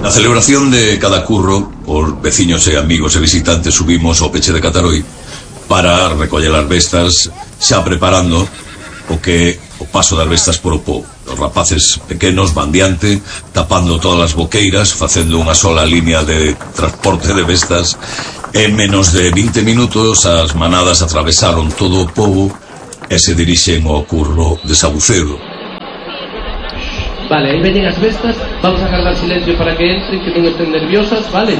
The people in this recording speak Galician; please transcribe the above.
Na celebración de cada curro, os veciños e amigos e visitantes subimos ao peche de Cataroi para recoller as bestas, xa preparando o paso das bestas por o pobo. Os rapaces pequenos van diante, tapando todas as boqueiras, facendo unha sola línea de transporte de bestas. En menos de 20 minutos as manadas atravesaron todo o pobo e se dirixen ao curro de Sabucedo. Vale, aí veñen as bestas. Vamos a cargar silencio para que entren, que non estén nerviosas, vale?